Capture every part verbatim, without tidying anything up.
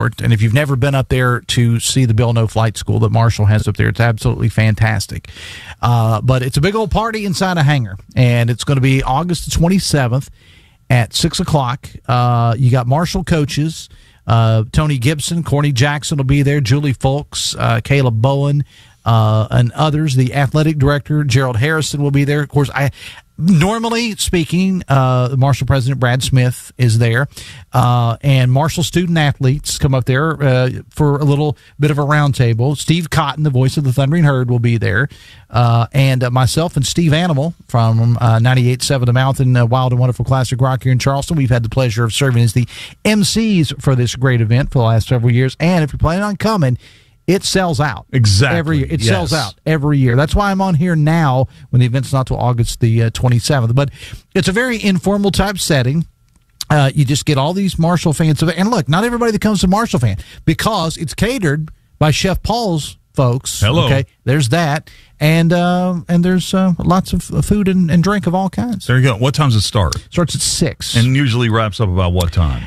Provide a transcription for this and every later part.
And if you've never been up there to see the Bill No Flight School that Marshall has up there, it's absolutely fantastic. Uh, but it's a big old party inside a hangar, and it's going to be August the twenty-seventh at six o'clock. Uh, you got Marshall coaches. Uh, Tony Gibson, Corny Jackson will be there, Julie Folks, uh, Caleb Bowen, uh, and others. The athletic director, Gerald Harrison, will be there. Of course, I normally speaking, uh, the Marshall president, Brad Smith, is there. Uh, and Marshall student athletes come up there uh, for a little bit of a roundtable. Steve Cotton, the voice of the Thundering Herd, will be there. Uh, and uh, myself and Steve Animal from uh, ninety-eight point seven The Mountain, uh, Wild and Wonderful Classic Rock here in Charleston. We've had the pleasure of serving as the M Cs for this great event for the last several years. And if you're planning on coming, it sells out. Exactly. Every year. It yes. sells out every year. That's why I'm on here now when the event's not till August the uh, twenty-seventh. But it's a very informal type setting. Uh, you just get all these Marshall fans. And look, not everybody that comes to Marshall fan, because it's catered by Chef Paul's folks. Hello. Okay, there's that. And uh, and there's uh, lots of food and, and drink of all kinds. There you go. What time does it start? Starts at six. And usually wraps up about what time?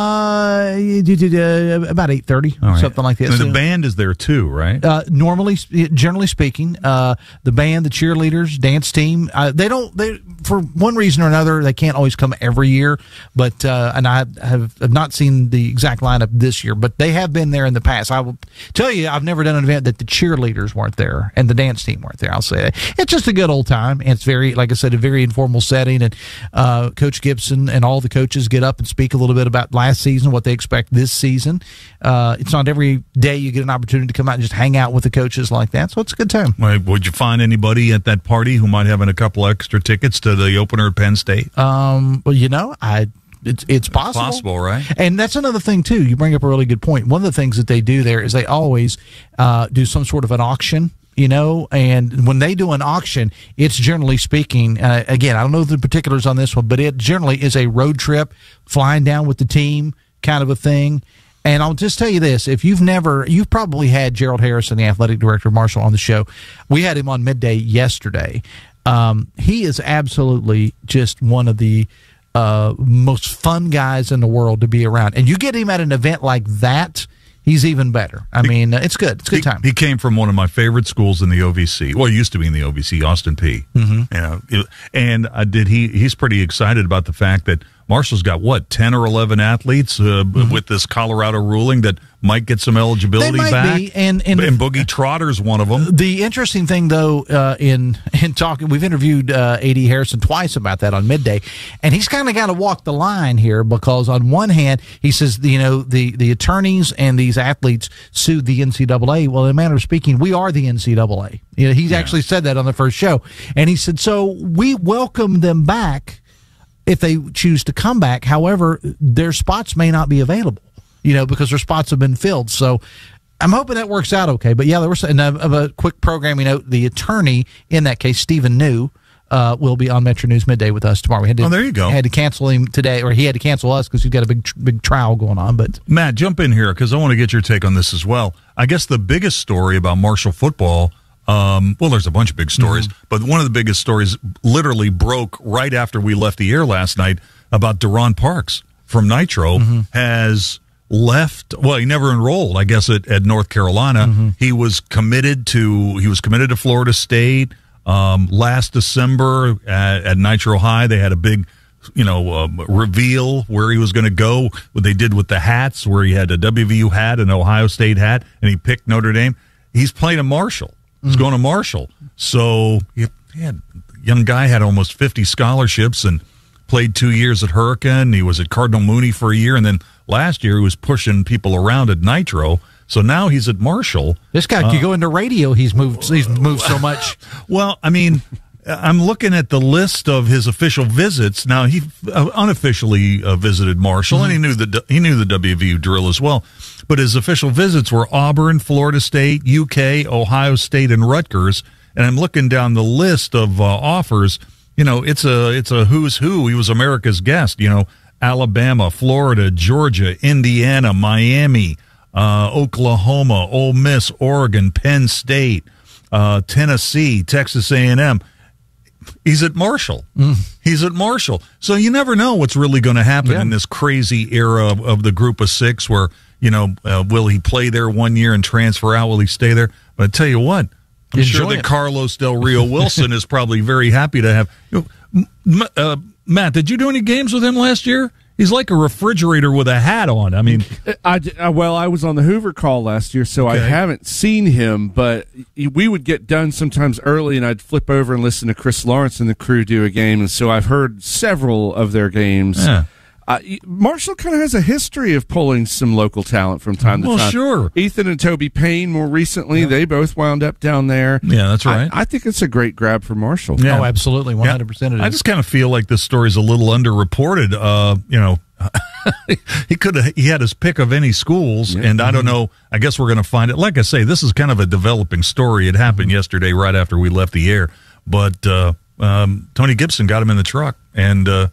Uh, you did, uh, about eight thirty, right. something like that. And so, the band is there too, right? Uh, normally, generally speaking, uh, the band, the cheerleaders, dance team, uh, they don't, they, for one reason or another, they can't always come every year, but, uh, and I have, have not seen the exact lineup this year, but they have been there in the past. I will tell you, I've never done an event that the cheerleaders weren't there and the dance team weren't there. I'll say that. It's just a good old time. And it's very, like I said, a very informal setting. And, uh, Coach Gibson and all the coaches get up and speak a little bit about last season, what they expect this season. Uh, it's not every day you get an opportunity to come out and just hang out with the coaches like that, so it's a good time. Well, would you find anybody at that party who might have a couple extra tickets to the opener at Penn State? Um, well, you know, I it's it's possible. It's possible, right? And that's another thing too. You bring up a really good point. One of the things that they do there is they always uh, do some sort of an auction. You know, and when they do an auction, it's generally speaking, uh, again, I don't know the particulars on this one, but it generally is a road trip, flying down with the team kind of a thing. And I'll just tell you this, if you've never, you've probably had Gerald Harrison, the athletic director of Marshall, on the show. We had him on midday yesterday. Um, he is absolutely just one of the uh, most fun guys in the world to be around. And you get him at an event like that, he's even better. I mean, uh, it's good. It's a good time. He, he came from one of my favorite schools in the O V C. Well, he used to be in the O V C, Austin Peay. Mm-hmm. You know, it, and uh, did he? He's pretty excited about the fact that Marshall's got, what, ten or eleven athletes uh, mm-hmm. with this Colorado ruling that might get some eligibility they might back. Be, and, and, and Boogie Trotter's one of them. The interesting thing, though, uh, in in talking, we've interviewed uh, A D Harrison twice about that on midday, and he's kind of got to walk the line here because on one hand, he says, you know, the, the attorneys and these athletes sued the N C double A. Well, in a manner of speaking, we are the N C double A. You know, he's yeah. actually said that on the first show. And he said, so we welcome them back if they choose to come back. However, their spots may not be available, you know, because their spots have been filled. So I'm hoping that works out okay. But, yeah, there was and of a quick programming note, the attorney in that case, Stephen New, uh, will be on Metro News Midday with us tomorrow. We had to, oh, there you go. Had to cancel him today, or he had to cancel us because we've got a big big trial going on. But Matt, jump in here because I want to get your take on this as well. I guess the biggest story about Marshall football, um, well, there's a bunch of big stories, mm-hmm. but one of the biggest stories literally broke right after we left the air last night about Deron Parks from Nitro mm-hmm. has left. Well, he never enrolled, I guess, at, at North Carolina. Mm-hmm. He was committed to he was committed to Florida State. Um, last December at, at Nitro High, they had a big, you know, um, reveal where he was going to go. What they did with the hats, where he had a W V U hat, an Ohio State hat, and he picked Notre Dame. He's playing at Marshall. He's mm-hmm. going to Marshall. So he had, young guy had almost fifty scholarships and played two years at Hurricane. He was at Cardinal Mooney for a year, and then last year he was pushing people around at Nitro. So now he's at Marshall. This guy uh, could go into radio. He's moved. He's moved so much. Well, I mean, I'm looking at the list of his official visits. Now he uh, unofficially uh, visited Marshall, mm-hmm. and he knew the he knew the W V U drill as well. But his official visits were Auburn, Florida State, U K, Ohio State, and Rutgers. And I'm looking down the list of uh, offers. You know, it's a it's a who's who. He was America's guest. You know, Alabama, Florida, Georgia, Indiana, Miami. Uh, Oklahoma, Ole Miss, Oregon, Penn State, uh, Tennessee, Texas A and M. He's at Marshall. Mm. He's at Marshall. So you never know what's really going to happen yeah. in this crazy era of, of the group of six where, you know, uh, will he play there one year and transfer out? Will he stay there? But I tell you what, I'm Enjoy sure that it. Carlos Del Rio Wilson is probably very happy to have. You know, M- uh, Matt, did you do any games with him last year? He's like a refrigerator with a hat on. I mean, I, I, well, I was on the Hoover call last year, so Okay. I haven't seen him, but we would get done sometimes early, and I'd flip over and listen to Chris Lawrence and the crew do a game, and so I've heard several of their games. Yeah. Uh, Marshall kind of has a history of pulling some local talent from time to Well, time. sure. Ethan and Toby Payne, more recently, they both wound up down there. Yeah, that's right. I, I think it's a great grab for Marshall. Yeah. Oh, absolutely, one hundred percent it is. I just kind of feel like this story's a little underreported. Uh, you know, he could have he had his pick of any schools, Yeah. and I don't know. I guess we're going to find it. Like I say, this is kind of a developing story. It happened yesterday, right after we left the air. But uh, um, Tony Gibson got him in the truck, and uh,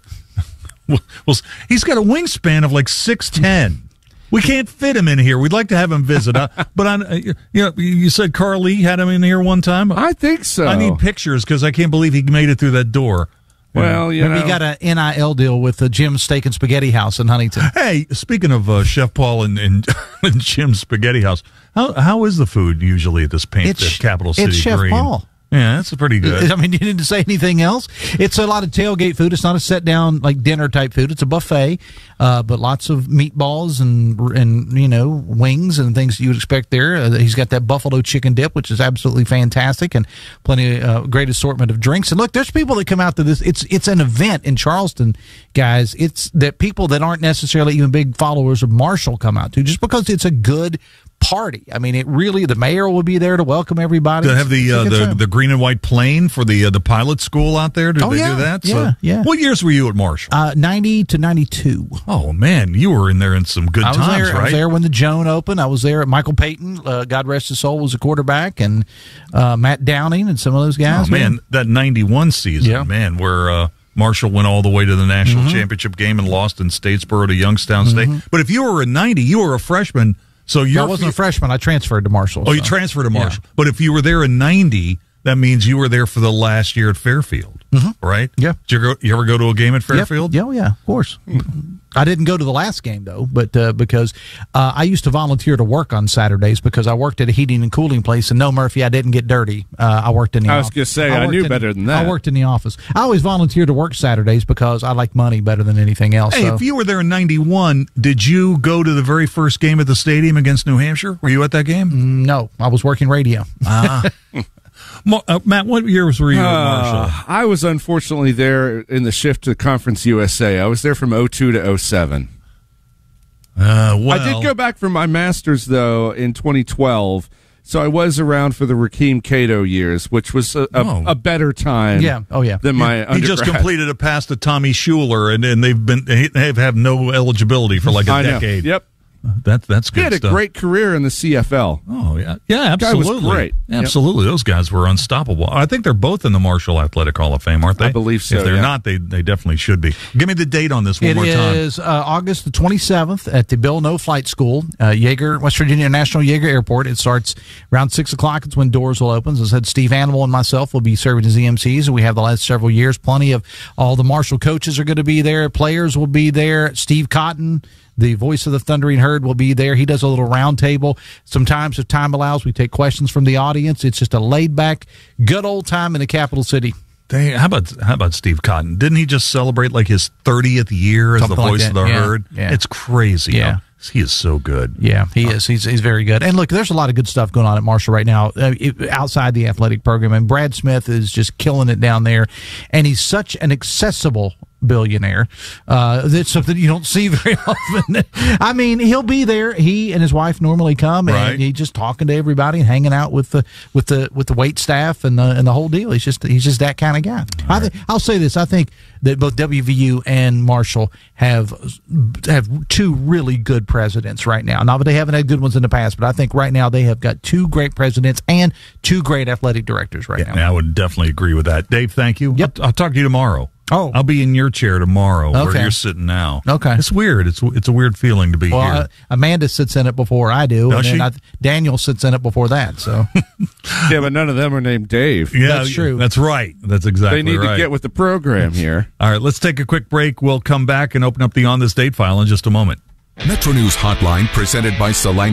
well, he's got a wingspan of like six ten. We can't fit him in here. We'd like to have him visit. Uh, but I, you know, you said Carl Lee had him in here one time. I think so. I need pictures because I can't believe he made it through that door. Well, you Maybe know. he got an N I L deal with the Jim's Steak and Spaghetti House in Huntington. Hey, speaking of uh, Chef Paul and, and, and Jim's Spaghetti House, how how is the food usually at this paint It's- at Capital City it's Chef Green? Paul. Yeah, that's pretty good. I mean, you didn't say anything else. It's a lot of tailgate food. It's not a sit down like dinner type food. It's a buffet, uh, but lots of meatballs and and you know wings and things you would expect there. Uh, he's got that buffalo chicken dip, which is absolutely fantastic, and plenty of uh, great assortment of drinks. And look, there's people that come out to this. It's it's an event in Charleston, guys. It's that people that aren't necessarily even big followers of Marshall come out to just because it's a good party. I mean, it really. The mayor will be there to welcome everybody. To have the It's a uh, good the time. the green and white plane for the uh, the pilot school out there. Did Oh, they yeah. do that? Yeah, yeah. What years were you at Marshall? Uh, ninety to ninety-two. Oh man, you were in there in some good I was times, there. right? I was there when the Joan opened. I was there at Michael Payton. Uh, God rest his soul, was a quarterback, and uh, Matt Downing and some of those guys. Oh man, that ninety-one season, Yeah. man, where uh, Marshall went all the way to the national Mm-hmm. championship game and lost in Statesboro to Youngstown State. But if you were a ninety, you were a freshman. So I you're wasn't a freshman. I transferred to Marshall. Oh, you so. transferred to Yeah. Marshall. But if you were there in ninety, that means you were there for the last year at Fairfield, right? Yeah. Did you, go, you ever go to a game at Yep. Fairfield? Yeah, oh, yeah, of course. I didn't go to the last game though, but uh, because uh, I used to volunteer to work on Saturdays because I worked at a heating and cooling place. And no, Murphy, I didn't get dirty. Uh, I worked in the. I was office. gonna say, I worked knew in- better than that. I worked in the office. I always volunteered to work Saturdays because I like money better than anything else. Hey, so. if you were there in ninety-one, did you go to the very first game at the stadium against New Hampshire? Were you at that game? No, I was working radio. Ah. Ma- uh, Matt, what years were you at Marshall? Uh, I was unfortunately there in the shift to Conference U S A. I was there from oh two to oh seven. Uh, well, I did go back for my master's, though, in twenty twelve. So I was around for the Rakeem Cato years, which was a, a, Oh. a better time Yeah. Oh, yeah. than my He undergrad. just completed a pass to Tommy Schuler, and, and they've been they have, have no eligibility for like a I know. decade. Yep. That that's good He had a stuff. great career in the C F L. Oh yeah, yeah, Guy was absolutely, great. Yep. absolutely. Those guys were unstoppable. I think they're both in the Marshall Athletic Hall of Fame, aren't they? I believe so, If they're yeah. not, they they definitely should be. Give me the date on this one It more time. is uh, August the twenty-seventh at the Bill No Flight School, uh, Yeager, West Virginia National Yeager Airport. It starts around six o'clock. It's when doors will open. As I said, Steve Animal and myself will be serving as E M Cs, and we have the last several years. Plenty of all the Marshall coaches are going to be there. Players will be there. Steve Cotton, the voice of the Thundering Herd, will be there. He does a little round table. Sometimes, if time allows, we take questions from the audience. It's just a laid-back, good old time in the capital city. They, how about how about Steve Cotton? Didn't he just celebrate like his thirtieth year as Something the like voice that, of the yeah, herd? yeah. It's crazy. Yeah. How- he is so good. Yeah, he is. He's he's very good. And look, there's a lot of good stuff going on at Marshall right now uh, it, outside the athletic program. And Brad Smith is just killing it down there. And he's such an accessible billionaire. Uh, that's something you don't see very often. I mean, he'll be there. He and his wife normally come, and Right. he's just talking to everybody and hanging out with the with the with the wait staff and the and the whole deal. He's just he's just that kind of guy. I think I'll say this. I think that both W V U and Marshall have have two really good presidents right now. Not that they haven't had good ones in the past, but I think right now they have got two great presidents and two great athletic directors right Yeah, now. I would definitely agree with that. Dave, thank you. Yep. I'll, I'll talk to you tomorrow. Oh. I'll be in your chair tomorrow where Okay. you're sitting now. Okay. It's weird. It's it's a weird feeling to be Well, here. uh, Amanda sits in it before I do, Does and then she? I, Daniel sits in it before that. So Yeah, but none of them are named Dave. yeah, that's true. That's right. That's exactly They need right. to get with the program here. All right, let's take a quick break. We'll come back and open up the On This Date file in just a moment. Metro News Hotline presented by Salang